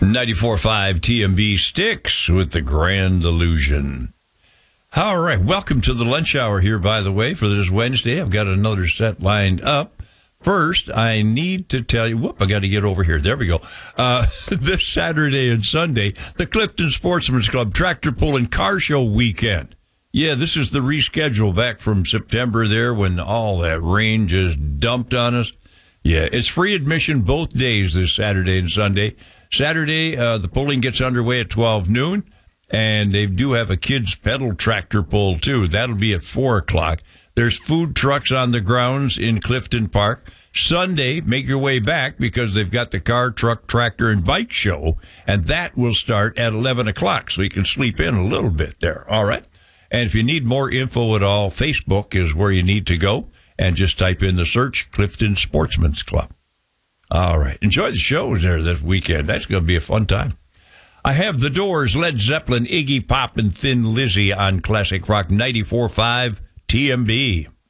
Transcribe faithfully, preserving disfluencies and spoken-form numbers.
ninety-four point five T M B Sticks with the Grand Illusion. All right, welcome to the lunch hour here, by the way, for this Wednesday. I've got another set lined up. First, I need to tell you, whoop, I got to get over here. There we go. Uh, this Saturday and Sunday, the Clifton Sportsman's Club Tractor Pull and Car Show weekend. Yeah, this is the reschedule back from September there when all that rain just dumped on us. Yeah, it's free admission both days this Saturday and Sunday. Saturday, uh, the pulling gets underway at twelve noon, and they do have a kids' pedal tractor pull, too. That'll be at four o'clock. There's food trucks on the grounds in Clifton Park. Sunday, make your way back because they've got the car, truck, tractor, and bike show, and that will start at eleven o'clock, so you can sleep in a little bit there, all right? And if you need more info at all, Facebook is where you need to go, and just type in the search Clifton Sportsman's Club. All right. Enjoy the shows there this weekend. That's going to be a fun time. I have The Doors, Led Zeppelin, Iggy Pop, and Thin Lizzy on Classic Rock ninety-four point five T M B.